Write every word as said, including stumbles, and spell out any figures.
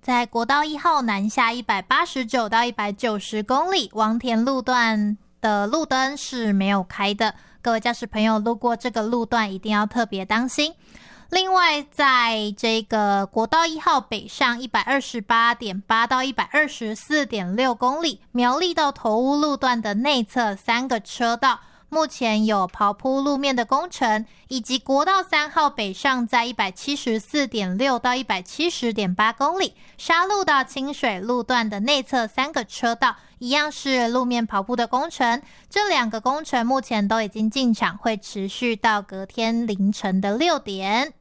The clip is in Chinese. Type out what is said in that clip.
在国道一号南下一百八十九到一百九十公里，王田路段的路灯是没有开的，各位驾驶朋友路过这个路段一定要特别当心。另外在这个国道一号北上 一百二十八点八 到 一百二十四点六公里，苗栗到头屋路段的内侧三个车道目前有刨铺路面的工程，以及国道三号北上在 一百七十四点六 到 一百七十点八公里，沙鹿到清水路段的内侧三个车道一样是路面刨铺的工程，这两个工程目前都已经进场，会持续到隔天凌晨的六点。